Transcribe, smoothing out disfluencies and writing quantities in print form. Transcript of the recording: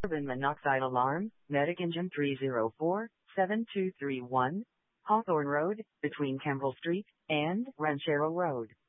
Carbon monoxide alarm, medic engine 304-7231, Hawthorne Road, between Campbell Street and Ranchero Road.